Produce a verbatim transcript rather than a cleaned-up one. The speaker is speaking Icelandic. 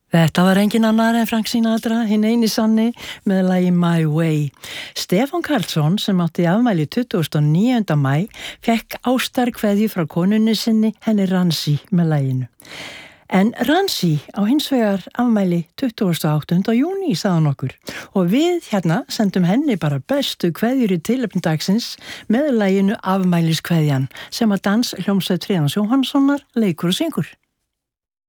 Þetta var engin annar en Frank Sinatra, hinn eini sanni, með lagi My Way. Stefán Karlsson, sem átti afmæli tuttugasta og níunda maí, fekk ástarkveðju frá konunni sinni, henni Ransi, með laginu. En Ransi á hins vegar afmæli tuttugasta og áttunda júní, sagði okkur. Og við hérna sendum henni bara bestu kveðjur í tilefni dagsins með laginu Afmæliskveðjan, sem að dans hljómsveit Friðjóns Jóhannssonar leikur og syngur.